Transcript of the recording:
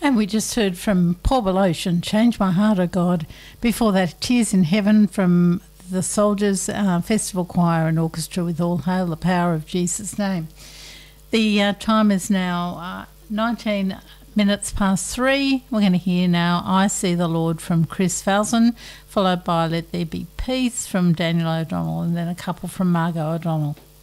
And we just heard from Paul Belocian, Change My Heart, O God. Before that, Tears in Heaven from the Soldiers Festival Choir and Orchestra with All Hail the Power of Jesus' Name. The time is now 19 minutes past 3. We're going to hear now I See the Lord from Chris Falzon, followed by Let There Be Peace from Daniel O'Donnell, and then a couple from Margot O'Donnell.